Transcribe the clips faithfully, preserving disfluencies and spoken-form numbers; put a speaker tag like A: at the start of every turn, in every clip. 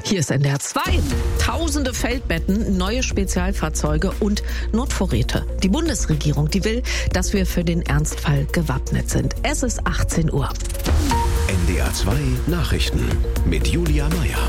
A: Hier ist N D R zwei. Tausende Feldbetten, neue Spezialfahrzeuge und Notvorräte. Die Bundesregierung, die will, dass wir für den Ernstfall gewappnet sind. Es ist achtzehn Uhr.
B: N D R zwei Nachrichten mit Julia Meyer.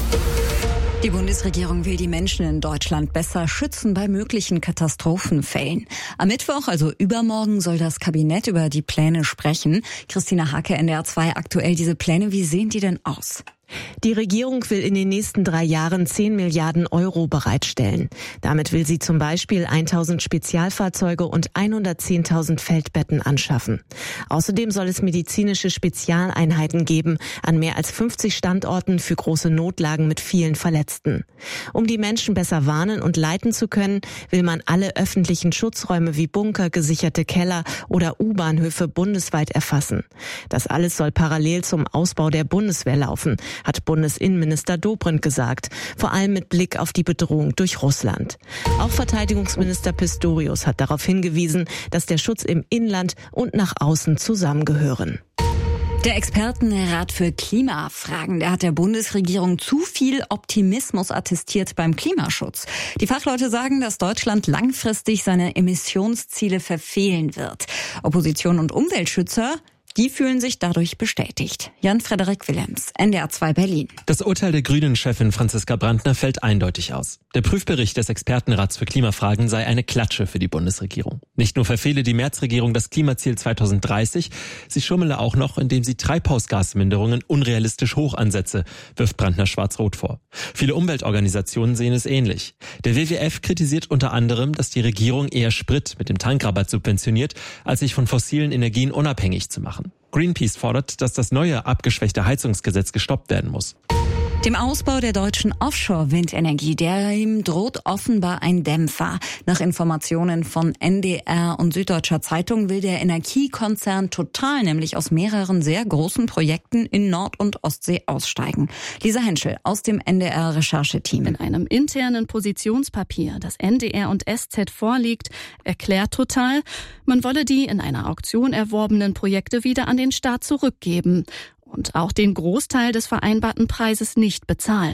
C: Die Bundesregierung will die Menschen in Deutschland besser schützen bei möglichen Katastrophenfällen. Am Mittwoch, also übermorgen, soll das Kabinett über die Pläne sprechen. Christina Hacke, N D R zwei aktuell. Diese Pläne, wie sehen die denn aus?
D: Die Regierung will in den nächsten drei Jahren zehn Milliarden Euro bereitstellen. Damit will sie zum Beispiel tausend Spezialfahrzeuge und hundertzehntausend Feldbetten anschaffen. Außerdem soll es medizinische Spezialeinheiten geben an mehr als fünfzig Standorten für große Notlagen mit vielen Verletzten. Um die Menschen besser warnen und leiten zu können, will man alle öffentlichen Schutzräume wie Bunker, gesicherte Keller oder U-Bahnhöfe bundesweit erfassen. Das alles soll parallel zum Ausbau der Bundeswehr laufen, hat Bundesinnenminister Dobrindt gesagt, vor allem mit Blick auf die Bedrohung durch Russland. Auch Verteidigungsminister Pistorius hat darauf hingewiesen, dass der Schutz im Inland und nach außen zusammengehören.
C: Der Expertenrat für Klimafragen, der hat der Bundesregierung zu viel Optimismus attestiert beim Klimaschutz. Die Fachleute sagen, dass Deutschland langfristig seine Emissionsziele verfehlen wird. Opposition und Umweltschützer, die fühlen sich dadurch bestätigt. Jan-Frederik Willems, N D R zwei Berlin.
E: Das Urteil der Grünen-Chefin Franziska Brandner fällt eindeutig aus. Der Prüfbericht des Expertenrats für Klimafragen sei eine Klatsche für die Bundesregierung. Nicht nur verfehle die Merz-Regierung das Klimaziel zweitausenddreißig, sie schummele auch noch, indem sie Treibhausgasminderungen unrealistisch hoch ansetze, wirft Brandner schwarz-rot vor. Viele Umweltorganisationen sehen es ähnlich. Der W W F kritisiert unter anderem, dass die Regierung eher Sprit mit dem Tankrabatt subventioniert, als sich von fossilen Energien unabhängig zu machen. Greenpeace fordert, dass das neue, abgeschwächte Heizungsgesetz gestoppt werden muss.
C: Dem Ausbau der deutschen Offshore-Windenergie, dem droht offenbar ein Dämpfer. Nach Informationen von N D R und Süddeutscher Zeitung will der Energiekonzern Total nämlich aus mehreren sehr großen Projekten in Nord- und Ostsee aussteigen. Lisa Henschel aus dem N D R-Rechercheteam.
F: In einem internen Positionspapier, das N D R und S Z vorliegt, erklärt Total, man wolle die in einer Auktion erworbenen Projekte wieder an den Staat zurückgeben und auch den Großteil des vereinbarten Preises nicht bezahlen.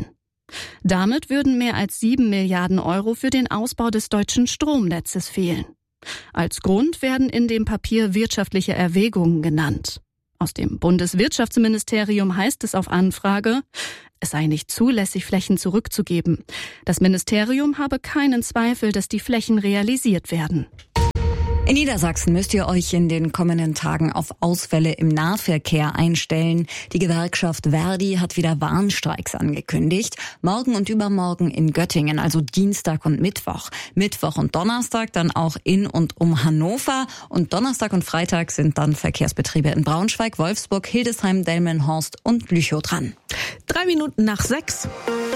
F: Damit würden mehr als sieben Milliarden Euro für den Ausbau des deutschen Stromnetzes fehlen. Als Grund werden in dem Papier wirtschaftliche Erwägungen genannt. Aus dem Bundeswirtschaftsministerium heißt es auf Anfrage, es sei nicht zulässig, Flächen zurückzugeben. Das Ministerium habe keinen Zweifel, dass die Flächen realisiert werden.
C: In Niedersachsen müsst ihr euch in den kommenden Tagen auf Ausfälle im Nahverkehr einstellen. Die Gewerkschaft Verdi hat wieder Warnstreiks angekündigt. Morgen und übermorgen in Göttingen, also Dienstag und Mittwoch. Mittwoch und Donnerstag dann auch in und um Hannover. Und Donnerstag und Freitag sind dann Verkehrsbetriebe in Braunschweig, Wolfsburg, Hildesheim, Delmenhorst und Lüchow dran.
A: Drei Minuten nach sechs.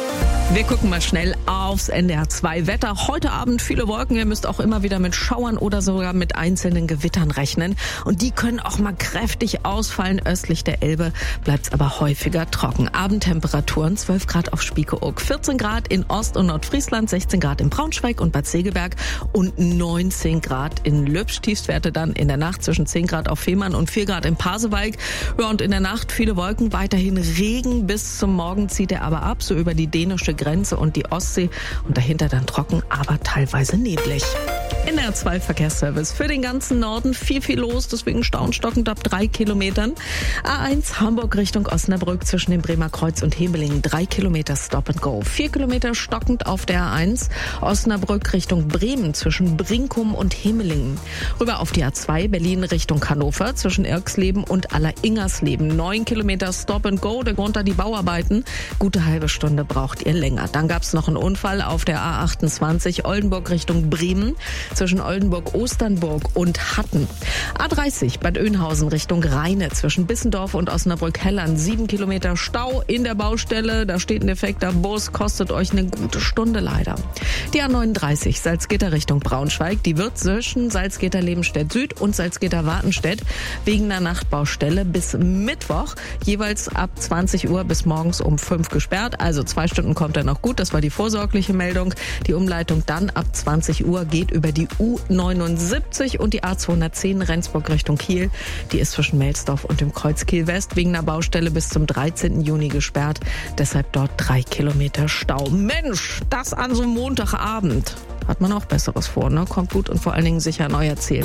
A: Wir gucken mal schnell aufs N D R zwei Wetter. Heute Abend viele Wolken. Ihr müsst auch immer wieder mit Schauern oder sogar mit einzelnen Gewittern rechnen. Und die können auch mal kräftig ausfallen. Östlich der Elbe bleibt es aber häufiger trocken. Abendtemperaturen zwölf Grad auf Spiekeroog, vierzehn Grad in Ost- und Nordfriesland, sechzehn Grad in Braunschweig und Bad Segeberg und neunzehn Grad in Lübsch. Tiefstwerte dann in der Nacht zwischen zehn Grad auf Fehmarn und vier Grad in Pasewalk. Ja, und in der Nacht viele Wolken, weiterhin Regen. Bis zum Morgen zieht er aber ab, so über die dänische Grenze und die Ostsee und dahinter dann trocken, aber teilweise neblig. N D R zwei Verkehrsservice für den ganzen Norden, viel, viel los, deswegen staunstockend ab drei Kilometern. A eins Hamburg Richtung Osnabrück zwischen dem Bremer Kreuz und Hemeling, drei Kilometer Stop and Go. Vier Kilometer stockend auf der A eins Osnabrück Richtung Bremen zwischen Brinkum und Hemelingen. Rüber auf die A zwei Berlin Richtung Hannover zwischen Irksleben und Aller-Ingersleben. Neun Kilometer Stop and Go, der Grund da die Bauarbeiten. Gute halbe Stunde braucht ihr länger. Dann gab es noch einen Unfall auf der A achtundzwanzig Oldenburg Richtung Bremen zwischen Oldenburg-Osternburg und Hatten. A dreißig Bad Oeynhausen Richtung Rheine zwischen Bissendorf und Osnabrück-Hellern. Sieben Kilometer Stau in der Baustelle. Da steht ein defekter Bus, kostet euch eine gute Stunde leider. Die A neununddreißig Salzgitter Richtung Braunschweig. Die wird zwischen Salzgitter-Lebenstedt Süd und Salzgitter-Wartenstedt wegen einer Nachtbaustelle bis Mittwoch jeweils ab zwanzig Uhr bis morgens um fünf gesperrt. Also zwei Stunden kommt Kilometer noch gut. Das war die vorsorgliche Meldung. Die Umleitung dann ab zwanzig Uhr geht über die U neunundsiebzig und die A zweihundertzehn Rendsburg Richtung Kiel. Die ist zwischen Melsdorf und dem Kreuz Kiel West wegen einer Baustelle bis zum dreizehnten Juni gesperrt. Deshalb dort drei Kilometer Stau. Mensch, das an so einem Montagabend. Hat man auch Besseres vor, ne? Kommt gut und vor allen Dingen sicher an euer Ziel.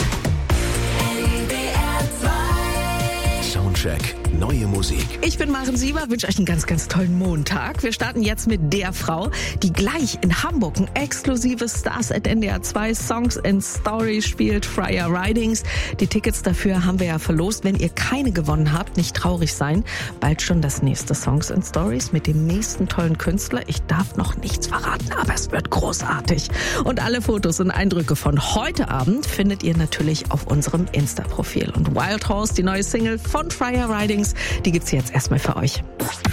B: Soundcheck, neue Musik.
A: Ich bin Maren Sieber, wünsche euch einen ganz, ganz tollen Montag. Wir starten jetzt mit der Frau, die gleich in Hamburg ein exklusives Stars at N D R zwei Songs and Stories spielt, Freya Ridings. Die Tickets dafür haben wir ja verlost. Wenn ihr keine gewonnen habt, nicht traurig sein. Bald schon das nächste Songs and Stories mit dem nächsten tollen Künstler. Ich darf noch nichts verraten, aber es wird großartig. Und alle Fotos und Eindrücke von heute Abend findet ihr natürlich auf unserem Insta-Profil. Und Wild Horse, die neue Single von Freya Ridings, die gibt's jetzt erstmal für euch.